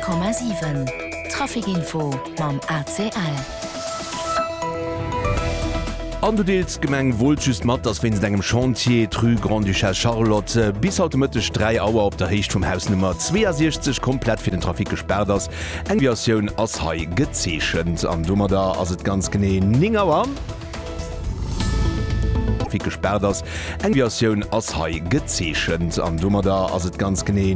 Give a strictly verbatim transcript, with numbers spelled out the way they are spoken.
Komma sieben. Trafikinfo mam A C L. An du deelst Gemeng wohl just mat, dass wenn engem Chantier Tru Grand Duchesse Charlotte bis automatisch drei Auer op der Hecht vom Haus Nummer zweiundsechzig komplett für den Trafik gesperrt ass. Eng Version ass hai gezeschen. Am Dummer da ass et ganz gené Ningauer. Trafik gesperrt ass. Eng Version ass hai gezeschen. Am Dummer da ass et ganz gené